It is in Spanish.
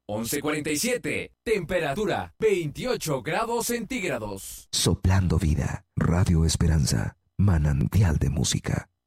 11:47. Temperatura 28 grados centígrados. Soplando vida. Radio Esperanza. Manantial de música.